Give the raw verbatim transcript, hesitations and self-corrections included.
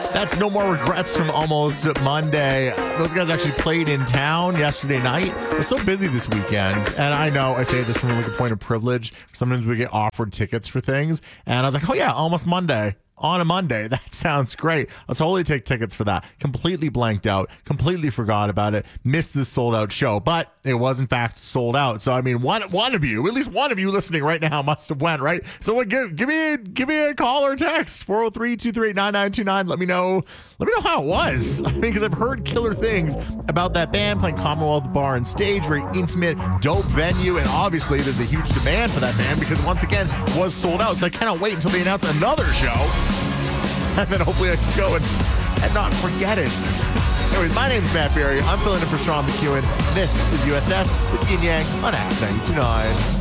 That's No More Regrets from Almost Monday. Those guys actually played in town yesterday night. We're so busy this weekend, and I know I say this from like a point of privilege. Sometimes we get offered tickets for things, and I was like, oh yeah, Almost Monday. On a Monday. That sounds great. I'll totally take tickets for that. Completely blanked out. Completely forgot about it. Missed this sold out show. But it was in fact sold out. So I mean, one one of you, at least one of you listening right now must have went, right? So what, give, give me give me a call or text. four oh three, two three eight, nine nine two nine. Let me know. Let me know how it was. I mean, because I've heard killer things about that band playing Commonwealth Bar and Stage. Very intimate, dope venue. And obviously there's a huge demand for that band because once again it was sold out. So I cannot wait until they announce another show. And then hopefully I can go and, and not forget it. Anyways, my name's Matt Berry. I'm filling in for Sean McEwen. This is U S S with Yin Yang on X ninety-two point nine.